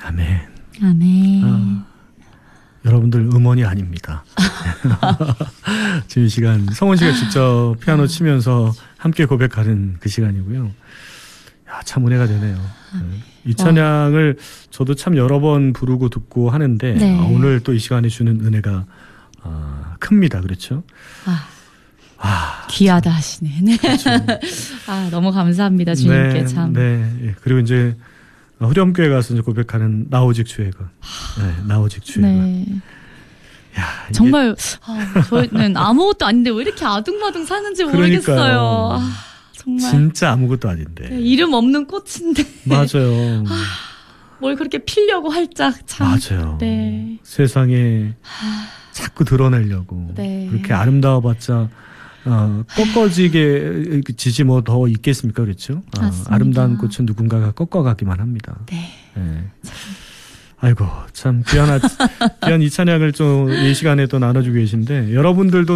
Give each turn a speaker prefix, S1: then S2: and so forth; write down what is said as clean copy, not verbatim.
S1: 아멘.
S2: 아멘.
S1: 여러분들 음원이 아닙니다. 지금 이 시간 성원 씨가 직접 피아노 치면서 함께 고백하는 그 시간이고요. 야, 참 은혜가 되네요. 이 찬양을 저도 참 여러 번 부르고 듣고 하는데
S2: 네.
S1: 오늘 또 이 시간에 주는 은혜가 큽니다. 그렇죠?
S2: 귀하다 하시네. 네.
S1: 그렇죠.
S2: 너무 감사합니다. 주님께
S1: 네,
S2: 참.
S1: 네. 예. 그리고 이제 후렴교회 가서 이제 고백하는 나오직 주의건. 네, 나오직 주의건.
S2: 네.
S1: 야,
S2: 정말 저희는 아무것도 아닌데 왜 이렇게 아둥바둥 사는지 모르겠어요. 정말
S1: 진짜 아무것도 아닌데.
S2: 네, 이름 없는 꽃인데.
S1: 맞아요.
S2: 뭘 그렇게 피려고 활짝 참.
S1: 맞아요.
S2: 네.
S1: 세상에 자꾸 드러내려고.
S2: 네.
S1: 그렇게 아름다워봤자 꺾어지게 지지 뭐 더 있겠습니까? 그렇죠?
S2: 맞습니다.
S1: 아름다운 꽃은 누군가가 꺾어가기만 합니다.
S2: 네.
S1: 네. 아이고 참 귀한 이 찬양을 좀 이 시간에 또 나눠주고 계신데 여러분들도